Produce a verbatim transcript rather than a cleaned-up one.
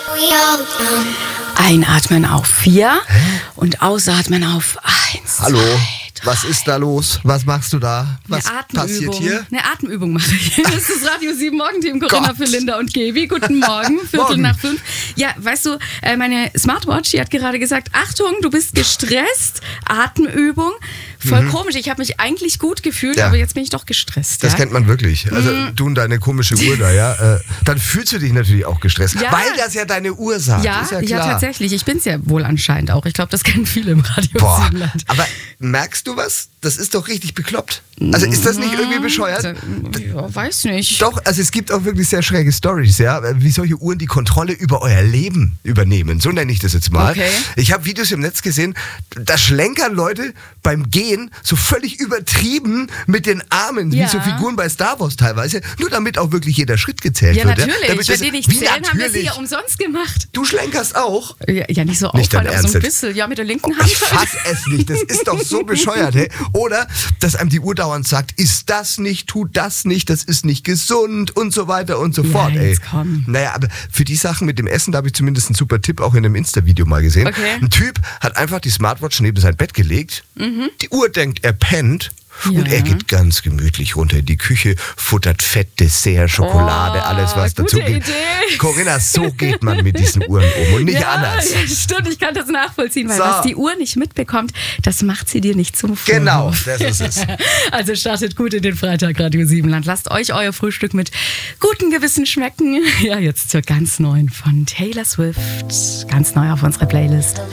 Einatmen auf vier und ausatmen auf eins. Hallo, zwei, was ist da los? Was machst du da? Was Eine passiert Atemübung. hier? Eine Atemübung mache ich. Das ist das Radio sieben Morgenteam, Corinna Gott. für Linda und Gaby. Guten Morgen, Viertel Morgen. nach fünf. Ja, weißt du, äh, meine Smartwatch, die hat gerade gesagt, Achtung, du bist gestresst, Atemübung. Voll komisch, ich habe mich eigentlich gut gefühlt, Ja. aber jetzt bin ich doch gestresst. Das ja? kennt man wirklich. Also du und deine komische Uhr da, ja. Äh, dann fühlst du dich natürlich auch gestresst, Ja. weil das ja deine Uhr sagt. Ja, ist ja, ja, klar. tatsächlich. Ich bin es ja wohl anscheinend auch. Ich glaube, das kennen viele im Radio Boah, Siebenland. aber merkst du was? Das ist doch richtig bekloppt. Also ist das nicht irgendwie bescheuert? Ja, weiß nicht. Doch, also es gibt auch wirklich sehr schräge Stories, ja, wie solche Uhren die Kontrolle über euer Leben übernehmen. So nenne ich das jetzt mal. Okay. Ich habe Videos im Netz gesehen, da schlenkern Leute beim Gehen so völlig übertrieben mit den Armen, Ja. wie so Figuren bei Star Wars teilweise, nur damit auch wirklich jeder Schritt gezählt Ja, wird. natürlich. Damit Wenn das- die nicht wie zählen, haben wir sie natürlich? ja umsonst gemacht. Du schlenkerst auch? Ja, ja nicht so Nicht dein auffallend, aber so ein Ernst. bisschen. Ja, mit der linken Hand. Ich fass es nicht, das ist doch so bescheuert, hey? Oder, dass einem die Uhr dauernd sagt, ist das nicht, tut das nicht, das ist nicht gesund und so weiter und so Ja, fort, ey. jetzt komm. Naja, aber für die Sachen mit dem Essen, da habe ich zumindest einen super Tipp auch in einem Insta-Video mal gesehen. Okay. Ein Typ hat einfach die Smartwatch neben sein Bett gelegt, die Uhr denkt, er pennt. Und Ja. er geht ganz gemütlich runter in die Küche, futtert Fett, Dessert, Schokolade, Oh, alles was gute dazu geht. Idee. Corinna, so geht man mit diesen Uhren um und nicht Ja, anders. ja, stimmt, ich kann das nachvollziehen, weil So. was die Uhr nicht mitbekommt, das macht sie dir nicht zum Vorwurf. Genau, das ist es. Also startet gut in den Freitag Radio Siebenland. Lasst euch euer Frühstück mit gutem Gewissen schmecken. Ja, jetzt zur ganz neuen von Taylor Swift. Ganz neu auf unserer Playlist.